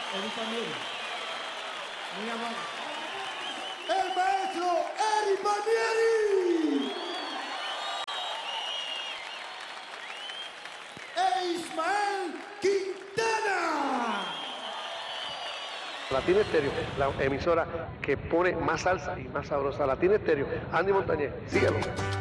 Eri Panieri. Muy amable. El maestro Eri Panieri. E Ismael Quintana. Latina Estéreo, la emisora que pone más salsa y más sabrosa. Latina Estéreo, Andy Montañez, síguelo.